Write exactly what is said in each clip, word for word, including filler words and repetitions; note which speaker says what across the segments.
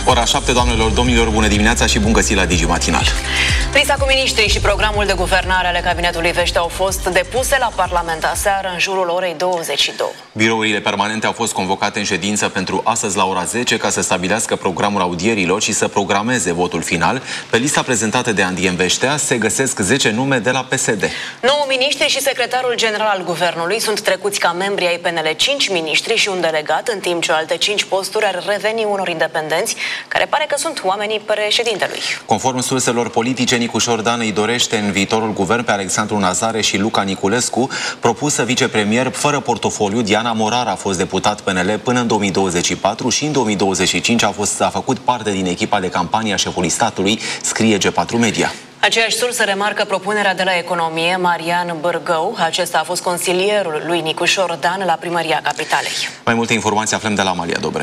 Speaker 1: Ora șapte, doamnelor, domnilor, bună dimineața și bun găsit la Digi Matinal.
Speaker 2: Lista cu miniștrii și programul de guvernare ale cabinetului Vește au fost depuse la Parlament aseară în jurul orei douăzeci și două.
Speaker 1: Birourile permanente au fost convocate în ședință pentru astăzi la ora zece ca să stabilească programul audierilor și să programeze votul final. Pe lista prezentată de Andien Veștea se găsesc zece nume de la P S D.
Speaker 2: nouă miniștri și secretarul general al guvernului sunt trecuți ca membri ai P N L, cinci miniștri și un delegat, în timp ce alte cinci posturi ar reveni unor independenți, care pare că sunt oamenii președintelui.
Speaker 1: Conform surselor politice, Nicu Șordan îi dorește în viitorul guvern pe Alexandru Nazare și Luca Niculescu, propusă vicepremier fără portofoliu. Diana Morar a fost deputat P N L până în două mii douăzeci și patru și în două mii douăzeci și cinci a, fost, a făcut parte din echipa de campanie a șefului statului, scrie G patru Media.
Speaker 2: Aceeași sursă remarcă propunerea de la Economie. Marian Bârgău, acesta a fost consilierul lui Nicu Șordan la Primăria Capitalei.
Speaker 1: Mai multe informații aflăm de la Amalia Dobre.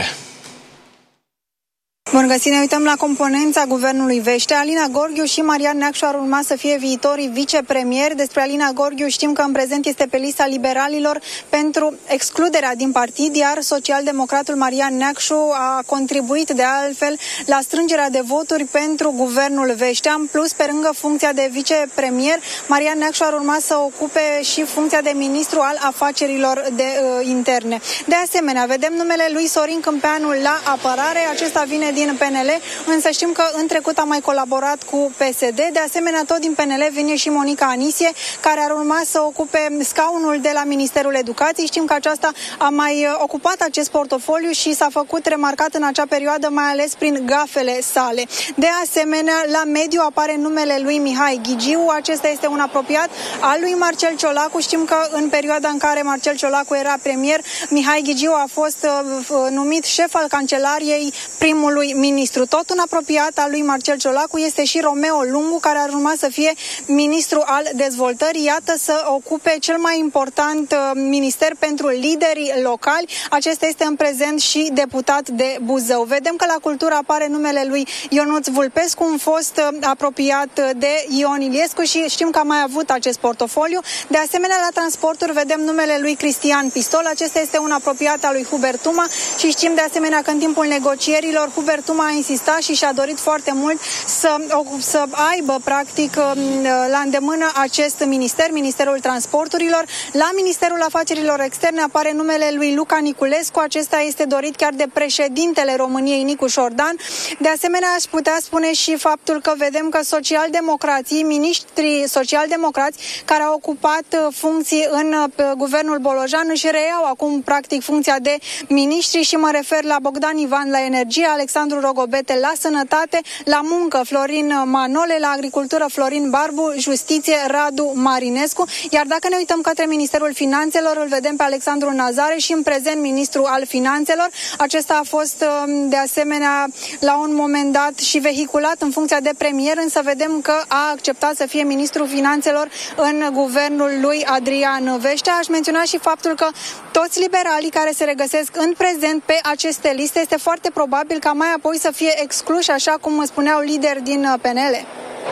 Speaker 3: Bun găsit, ne uităm la componența guvernului Vește. Alina Gorghiu și Marian Neacșu ar urma să fie viitorii vicepremieri. Despre Alina Gorghiu știm că în prezent este pe lista liberalilor pentru excluderea din partid, iar socialdemocratul Marian Neacșu a contribuit de altfel la strângerea de voturi pentru guvernul Vește. În plus, pe lângă funcția de vicepremier, Marian Neacșu ar urma să ocupe și funcția de ministru al afacerilor de uh, interne. De asemenea, vedem numele lui Sorin Câmpeanu la apărare. Acesta vine din P N L, însă știm că în trecut a mai colaborat cu P S D. De asemenea, tot din P N L vine și Monica Anisie, care ar urma să ocupe scaunul de la Ministerul Educației. Știm că aceasta a mai ocupat acest portofoliu și s-a făcut remarcat în acea perioadă, mai ales prin gafele sale. De asemenea, la mediu apare numele lui Mihai Ghigiu. Acesta este un apropiat al lui Marcel Ciolacu. Știm că în perioada în care Marcel Ciolacu era premier, Mihai Ghigiu a fost uh, numit șef al Cancelariei primului ministru. Tot un apropiat al lui Marcel Ciolacu este și Romeo Lungu, care ar urma să fie ministru al dezvoltării. Iată, să ocupe cel mai important uh, minister pentru liderii locali. Acesta este în prezent și deputat de Buzău. Vedem că la cultură apare numele lui Ionuț Vulpescu, un fost uh, apropiat de Ion Iliescu, și știm că a mai avut acest portofoliu. De asemenea, la transporturi vedem numele lui Cristian Pistol. Acesta este un apropiat al lui Hubert Tuma și știm de asemenea că în timpul negocierilor Hubert Tuma a insistat și și-a dorit foarte mult să, să aibă practic la îndemână acest minister, Ministerul Transporturilor. La Ministerul Afacerilor Externe apare numele lui Luca Niculescu. Acesta este dorit chiar de președintele României, Nicu Șordan. De asemenea, aș putea spune și faptul că vedem că socialdemocrații, miniștrii socialdemocrați care au ocupat funcții în guvernul Bolojan își reiau acum practic funcția de miniștri și mă refer la Bogdan Ivan la energie, Alexandru Rogobete la sănătate, la muncă Florin Manole, la agricultură Florin Barbu, justiție Radu Marinescu. Iar dacă ne uităm către Ministerul Finanțelor, îl vedem pe Alexandru Nazare și în prezent ministru al Finanțelor. Acesta a fost de asemenea la un moment dat și vehiculat în funcția de premier, însă vedem că a acceptat să fie ministrul Finanțelor în guvernul lui Adrian Veștea. Aș menționa și faptul că toți liberalii care se regăsesc în prezent pe aceste liste este foarte probabil ca mai apoi să fie excluși, așa cum spuneau lideri din P N L.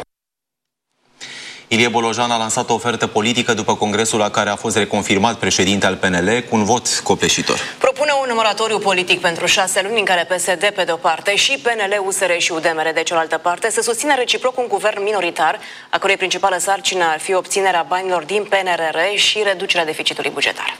Speaker 1: Ilie Bolojan a lansat o ofertă politică după congresul la care a fost reconfirmat președinte al P N L cu un vot copleșitor.
Speaker 2: Propune un moratoriu politic pentru șase luni în care P S D pe de-o parte și P N L, U S R și U D M R de cealaltă parte să susțină reciproc un guvern minoritar, a cărui principală sarcină ar fi obținerea banilor din P N R R și reducerea deficitului bugetar.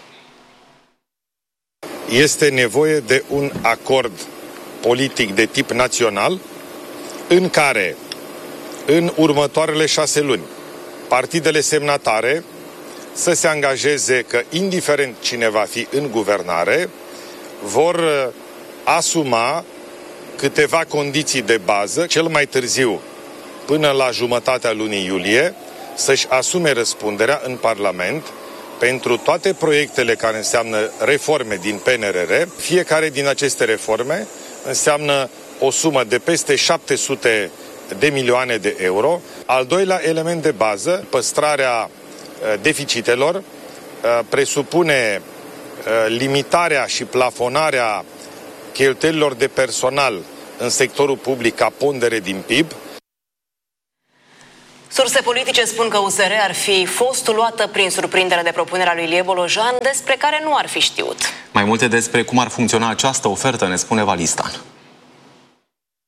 Speaker 4: Este nevoie de un acord politic de tip național în care în următoarele șase luni partidele semnatare să se angajeze că, indiferent cine va fi în guvernare, vor asuma câteva condiții de bază, cel mai târziu până la jumătatea lunii iulie, să-și asume răspunderea în Parlament pentru toate proiectele care înseamnă reforme din P N R R. Fiecare din aceste reforme înseamnă o sumă de peste șapte sute de milioane de euro. Al doilea element de bază, păstrarea deficitelor, presupune limitarea și plafonarea cheltuielilor de personal în sectorul public ca pondere din P I B.
Speaker 2: Surse politice spun că U S R ar fi fost luată prin surprindere de propunerea lui Ilie Bolojan, despre care nu ar fi știut.
Speaker 1: Mai multe despre cum ar funcționa această ofertă ne spune Valistan.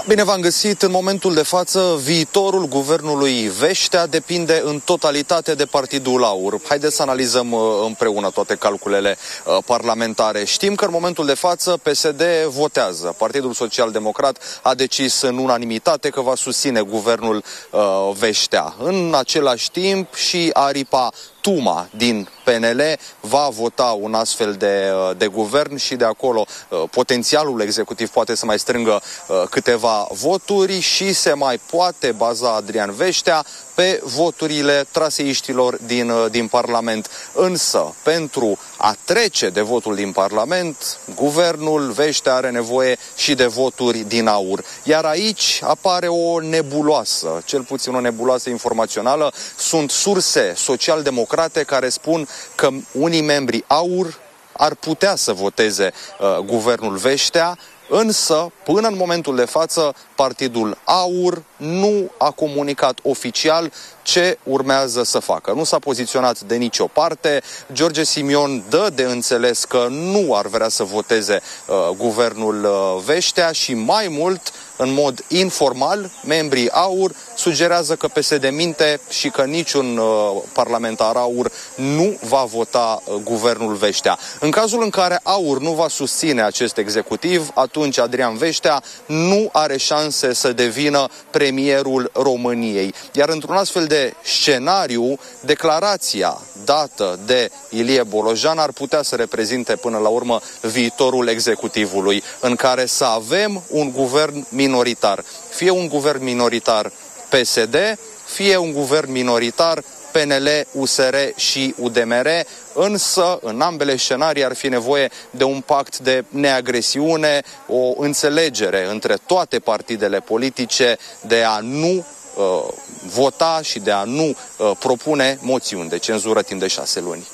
Speaker 5: Bine v-am găsit. În momentul de față, viitorul guvernului Veștea depinde în totalitate de Partidul AUR. Haideți să analizăm împreună toate calculele parlamentare. Știm că în momentul de față P S D votează. Partidul Social Democrat a decis în unanimitate că va susține guvernul Veștea. În același timp și aripa Tuma din P N L va vota un astfel de, de guvern și de acolo potențialul executiv poate să mai strângă câteva voturi și se mai poate baza Adrian Veștea pe voturile traseiștilor din, din Parlament. Însă, pentru a trece de votul din Parlament, guvernul Veștea are nevoie și de voturi din AUR. Iar aici apare o nebuloasă, cel puțin o nebuloasă informațională. Sunt surse social-democrate care spun că unii membri AUR ar putea să voteze uh, guvernul Veștea, însă, până în momentul de față, Partidul AUR nu a comunicat oficial ce urmează să facă. Nu s-a poziționat de nicio parte. George Simion dă de înțeles că nu ar vrea să voteze uh, guvernul uh, Veștea și mai mult, în mod informal, membrii AUR sugerează că P S D minte și că niciun uh, parlamentar AUR nu va vota uh, guvernul Veștea. În cazul în care AUR nu va susține acest executiv, atunci Adrian Veștea nu are șanse să devină premierul României. Iar într-un astfel de scenariu, declarația dată de Ilie Bolojan ar putea să reprezinte până la urmă viitorul executivului, în care să avem un guvern minoritar. Fie un guvern minoritar P S D, fie un guvern minoritar P N L, U S R și U D M R, însă în ambele scenarii ar fi nevoie de un pact de neagresiune, o înțelegere între toate partidele politice de a nu uh, vota și de a nu uh, propune moțiuni de cenzură timp de șase luni.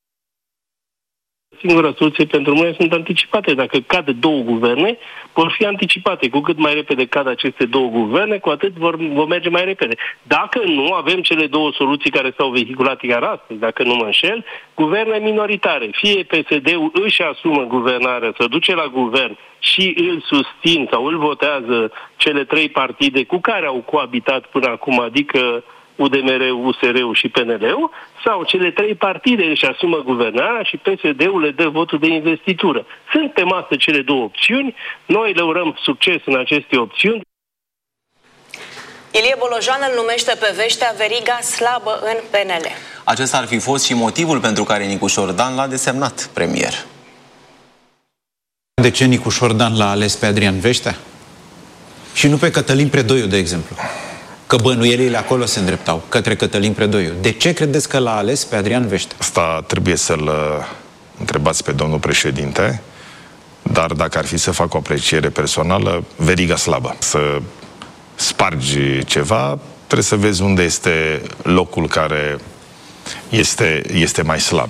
Speaker 6: Singura soluție pentru noi sunt anticipate. Dacă cad două guverne, vor fi anticipate. Cu cât mai repede cad aceste două guverne, cu atât vor, vor merge mai repede. Dacă nu, avem cele două soluții care s-au vehiculat chiar astăzi, dacă nu mă înșel, guverne minoritare. Fie P S D-ul își asumă guvernarea, să duce la guvern și îl susțin sau îl votează cele trei partide cu care au coabitat până acum, adică U D M R-ul, U S R-ul și P N L-ul, sau cele trei partide își asumă guvernarea și P S D-ul le dă votul de investitură. Sunt pe masă cele două opțiuni, noi le urăm succes în aceste opțiuni.
Speaker 2: Ilie Bolojan îl numește pe Veștea veriga slabă în P N L.
Speaker 1: Acesta ar fi fost și motivul pentru care Nicu Șordan l-a desemnat premier.
Speaker 7: De ce Nicu Șordan l-a ales pe Adrian Veștea? Și nu pe Cătălin Predoiu, de exemplu? Că bănuielile acolo se îndreptau, către Cătălin Predoiu. De ce credeți că l-a ales pe Adrian Veștea?
Speaker 4: Asta trebuie să-l întrebați pe domnul președinte, dar dacă ar fi să fac o apreciere personală, veriga slabă. Să spargi ceva, trebuie să vezi unde este locul care este, este mai slab.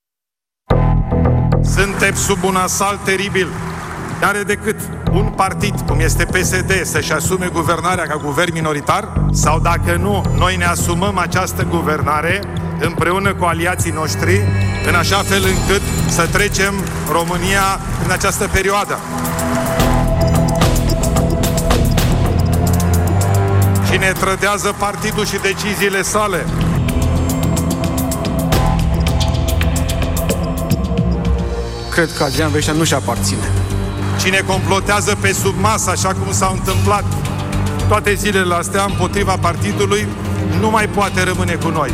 Speaker 4: Suntem sub un asalt teribil. Are decât un partid, cum este P S D, să-și asume guvernarea ca guvern minoritar? Sau dacă nu, noi ne asumăm această guvernare împreună cu aliații noștri, în așa fel încât să trecem România în această perioadă. Cine trădează partidul și deciziile sale?
Speaker 8: Cred că Adrian Veștea nu-și aparține.
Speaker 4: Cine complotează pe sub masă, așa cum s-au întâmplat toate zilele astea împotriva partidului, nu mai poate rămâne cu noi.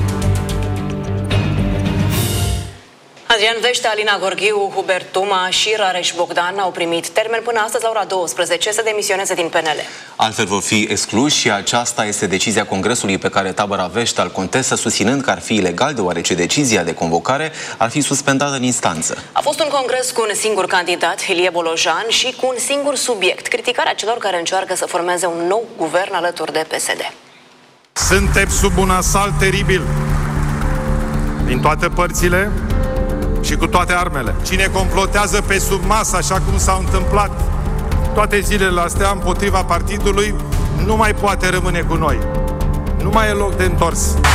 Speaker 2: Adrian Veștea, Alina Gorghiu, Hubert Tuma și Rareș Bogdan au primit termen până astăzi la ora douăsprezece să demisioneze din P N L.
Speaker 1: Altfel vor fi excluși și aceasta este decizia Congresului pe care tabăra Veștea îl contestă, susținând că ar fi ilegal, deoarece decizia de convocare ar fi suspendată în instanță.
Speaker 2: A fost un congres cu un singur candidat, Ilie Bolojan, și cu un singur subiect, criticarea celor care încearcă să formeze un nou guvern alături de P S D.
Speaker 4: Suntem sub un asalt teribil din toate părțile și cu toate armele. Cine complotează pe sub masă, așa cum s-au întâmplat toate zilele astea împotriva partidului, nu mai poate rămâne cu noi. Nu mai e loc de întors.